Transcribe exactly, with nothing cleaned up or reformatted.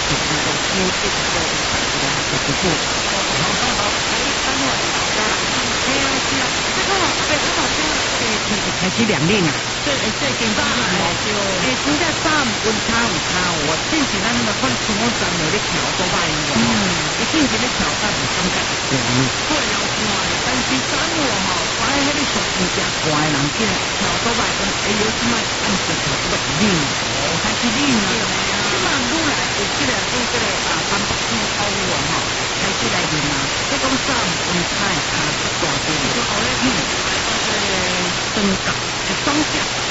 是那个修这个的的不错。好好好，可以等我。哎呀，是啊，这个我对我好像对天气开始凉令啊。对，最近早哎就哎，真正早温差有差哦。进前咱那个看出我站有咧跳多摆喎。嗯，一进前咧跳但是感觉凉。对啊，寒，但是等我吼，反正迄个属性真怪人见跳多摆跟哎呦，即摆按时跳这个冷哦，还是冷啊。即摆愈来有这个对这个啊，南北风透哦吼，开始来冷啊。这讲早温差差足大啲，就后咧嗯，哎，这个增加，双降。